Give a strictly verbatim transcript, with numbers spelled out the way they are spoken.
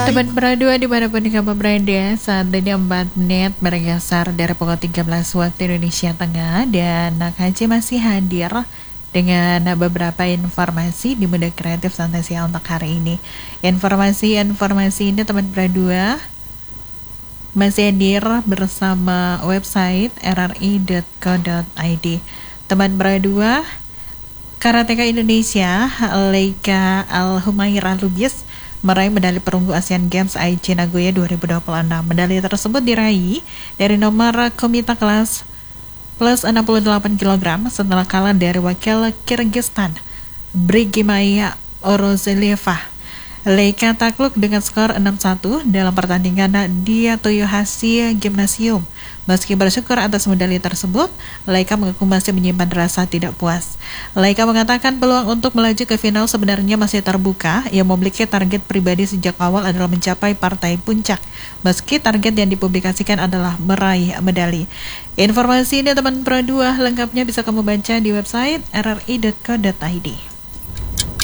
Teman Pradua dimanapun kamu berada, saat ini empat menit bergeser dari pukul tiga belas waktu Indonesia Tengah dan K J masih hadir dengan beberapa informasi di Muda Kreatif Santai Siang untuk hari ini. Informasi-informasi ini teman Pradua masih hadir bersama website r r i dot co dot i d. Teman Pradua, karateka Indonesia Leika Al-Humaira Lubis meraih medali perunggu Asian Games Aichi Nagoya dua ribu dua puluh enam. Medali tersebut diraih dari nomor komite kelas plus enam puluh delapan kilogram setelah kalah dari wakil Kyrgyzstan Brigimaya Orozelieva. Leika takluk dengan skor enam satu dalam pertandingan di Toyohashi Gymnasium. Meski bersyukur atas medali tersebut, Leika mengaku masih menyimpan rasa tidak puas. Leika mengatakan peluang untuk melaju ke final sebenarnya masih terbuka. Ia memiliki target pribadi sejak awal adalah mencapai partai puncak, meski target yang dipublikasikan adalah meraih medali. Informasi ini teman Pro dua lengkapnya bisa kamu baca di website r r i dot co dot i d.